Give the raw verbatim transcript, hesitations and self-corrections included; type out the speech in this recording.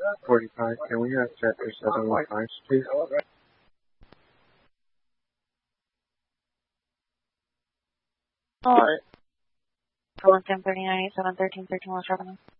forty-five, can we have chapter seven one five, please? Oh, one ten thirty nine eight seven thirteen thirteen one seven.